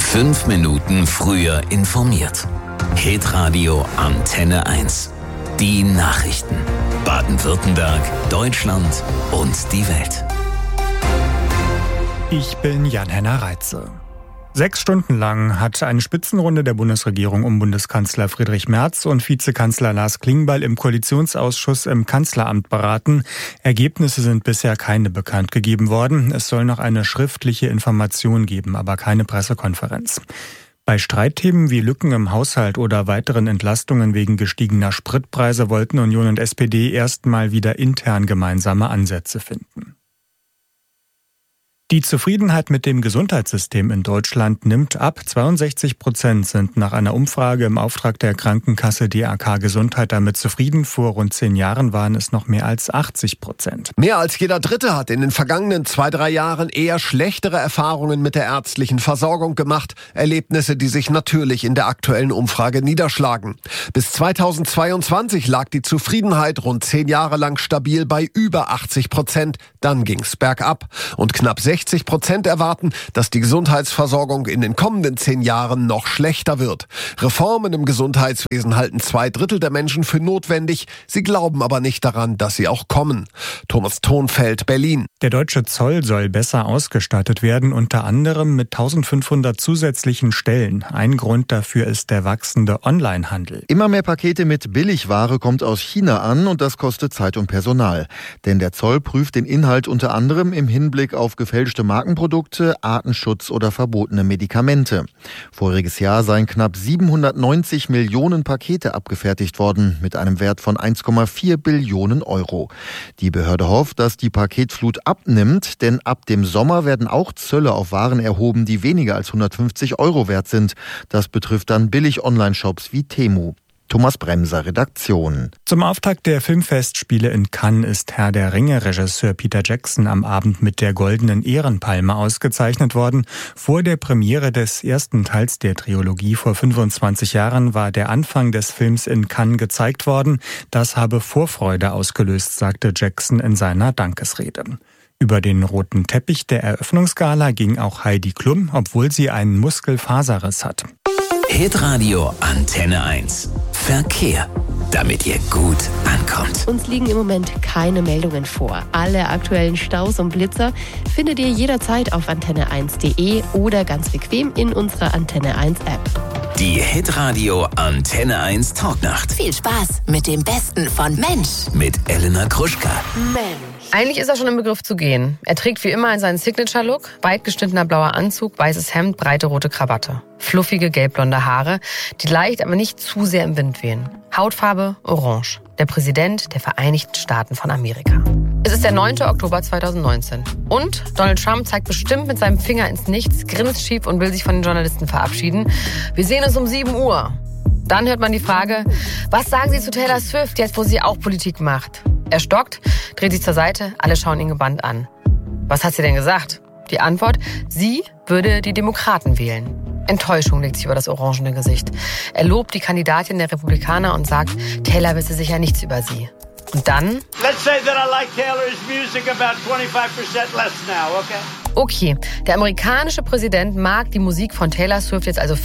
5 Minuten früher informiert. Hitradio Antenne 1. Die Nachrichten. Baden-Württemberg, Deutschland und die Welt. Ich bin Jan-Henner Reitze. 6 Stunden lang hat eine Spitzenrunde der Bundesregierung um Bundeskanzler Friedrich Merz und Vizekanzler Lars Klingbeil im Koalitionsausschuss im Kanzleramt beraten. Ergebnisse sind bisher keine bekannt gegeben worden. Es soll noch eine schriftliche Information geben, aber keine Pressekonferenz. Bei Streitthemen wie Lücken im Haushalt oder weiteren Entlastungen wegen gestiegener Spritpreise wollten Union und SPD erstmal wieder intern gemeinsame Ansätze finden. Die Zufriedenheit mit dem Gesundheitssystem in Deutschland nimmt ab. 62% sind nach einer Umfrage im Auftrag der Krankenkasse DAK Gesundheit damit zufrieden. Vor rund 10 Jahren waren es noch mehr als 80%. Mehr als jeder Dritte hat in den vergangenen 2-3 Jahren eher schlechtere Erfahrungen mit der ärztlichen Versorgung gemacht. Erlebnisse, die sich natürlich in der aktuellen Umfrage niederschlagen. Bis 2022 lag die Zufriedenheit rund 10 Jahre lang stabil bei über 80%. Dann ging's bergab und knapp 60% erwarten, dass die Gesundheitsversorgung in den kommenden 10 Jahren noch schlechter wird. Reformen im Gesundheitswesen halten 2/3 der Menschen für notwendig. Sie glauben aber nicht daran, dass sie auch kommen. Thomas Thonfeld, Berlin. Der deutsche Zoll soll besser ausgestattet werden, unter anderem mit 1500 zusätzlichen Stellen. Ein Grund dafür ist der wachsende Onlinehandel. Immer mehr Pakete mit Billigware kommt aus China an und das kostet Zeit und Personal. Denn der Zoll prüft den Inhalt unter anderem im Hinblick auf gefälschte Markenprodukte, Artenschutz oder verbotene Medikamente. Voriges Jahr seien knapp 790 Millionen Pakete abgefertigt worden, mit einem Wert von 1,4 Billionen Euro. Die Behörde hofft, dass die Paketflut abnimmt, denn ab dem Sommer werden auch Zölle auf Waren erhoben, die weniger als 150 Euro wert sind. Das betrifft dann Billig-Online-Shops wie Temu. Thomas Bremser, Redaktion. Zum Auftakt der Filmfestspiele in Cannes ist Herr der Ringe-Regisseur Peter Jackson am Abend mit der Goldenen Ehrenpalme ausgezeichnet worden. Vor der Premiere des ersten Teils der Trilogie vor 25 Jahren war der Anfang des Films in Cannes gezeigt worden. Das habe Vorfreude ausgelöst, sagte Jackson in seiner Dankesrede. Über den roten Teppich der Eröffnungsgala ging auch Heidi Klum, obwohl sie einen Muskelfaserriss hat. Hitradio Antenne 1. Verkehr. Damit ihr gut ankommt. Uns liegen im Moment keine Meldungen vor. Alle aktuellen Staus und Blitzer findet ihr jederzeit auf antenne1.de oder ganz bequem in unserer Antenne 1 App. Die Hitradio Antenne 1 Talknacht. Viel Spaß mit dem Besten von Mensch. Mit Elena Gruschka. Mensch. Eigentlich ist er schon im Begriff zu gehen. Er trägt wie immer seinen Signature-Look, weit geschnittener blauer Anzug, weißes Hemd, breite rote Krawatte. Fluffige gelbblonde Haare, die leicht, aber nicht zu sehr im Wind wehen. Hautfarbe orange. Der Präsident der Vereinigten Staaten von Amerika. Es ist der 9. Oktober 2019. Und Donald Trump zeigt bestimmt mit seinem Finger ins Nichts, grinst schief und will sich von den Journalisten verabschieden. Wir sehen uns um 7 Uhr. Dann hört man die Frage, was sagen Sie zu Taylor Swift, jetzt wo sie auch Politik macht? Er stockt, dreht sich zur Seite, alle schauen ihn gebannt an. Was hat sie denn gesagt? Die Antwort, sie würde die Demokraten wählen. Enttäuschung legt sich über das orangene Gesicht. Er lobt die Kandidatin der Republikaner und sagt, Taylor wisse sicher nichts über sie. Und dann... Let's say that I like Taylor's music about 25% less now, okay? Okay, der amerikanische Präsident mag die Musik von Taylor Swift jetzt also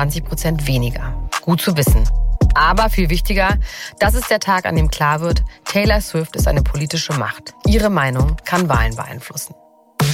25% weniger. Gut zu wissen. Aber viel wichtiger, das ist der Tag, an dem klar wird, Taylor Swift ist eine politische Macht. Ihre Meinung kann Wahlen beeinflussen.